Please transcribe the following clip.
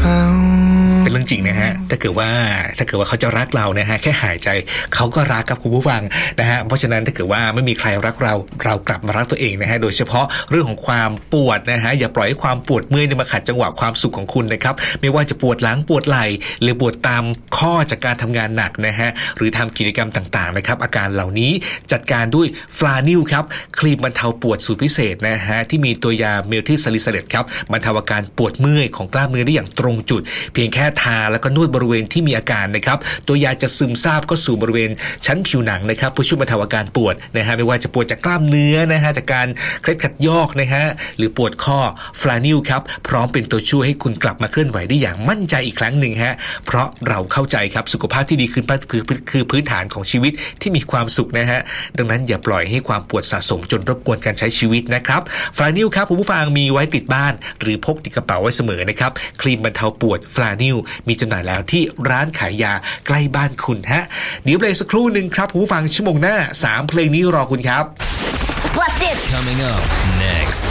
เป็นเรื่องจริงนะฮะถ้าเกิดว่าเขาจะรักเรานะฮะแค่หายใจเขาก็รักครับคุณผู้ฟังนะฮะเพราะฉะนั้นถ้าเกิดว่าไม่มีใครรักเรากลับมารักตัวเองนะฮะโดยเฉพาะเรื่องของความปวดนะฮะอย่าปล่อยให้ความปวดเมื่อยมาขัดจังหวะความสุขของคุณนะครับไม่ว่าจะปวดหลังปวดไหล่หรือปวดตามข้อจากการทำงานหนักนะฮะหรือทำกิจกรรมต่างๆนะครับอาการเหล่านี้จัดการด้วยฟลานิลครับครีมบรรเทาปวดสูตรพิเศษนะฮะที่มีตัวยาเมลทิซาลิซาเลตครับบรรเทาอาการปวดเมื่อยของกล้ามเนื้อได้อย่างตรงจุดเพียงแค่ทาแล้วก็นวดบริเวณที่มีอาการนะครับตัวยาจะซึมซาบก็สู่บริเวณชั้นผิวหนังนะครับเพื่อช่วยบรรเทาอาการปวดนะฮะไม่ว่าจะปวดจากกล้ามเนื้อนะฮะจากการเคล็ดขัดยอกนะฮะหรือปวดข้อฟลานิลครับพร้อมเป็นตัวช่วยให้คุณกลับมาเคลื่อนไหวได้อย่างมั่นใจอีกครั้งหนึ่งฮะเพราะเราเข้าใจครับสุขภาพที่ดีคือพื้นฐานของชีวิตที่มีความสุขนะฮะดังนั้นอย่าปล่อยให้ความปวดสะสมจนรบกวนการใช้ชีวิตนะครับฟลานิลครับคุณผู้ฟังมีไว้ติดบ้านหรือพกติดกระเป๋าไว้เสมอนะครับครีมบรรเทาปวดฟลานิลมีจำหน่ายแล้วที่ร้านขายยาใกล้บ้านคุณฮะเดี๋ยวเบรกสักครู่นึงครับคุณผู้ฟังชั่วโมงหน้า3เพลงนี้รอคุณครับ What's this? Coming up next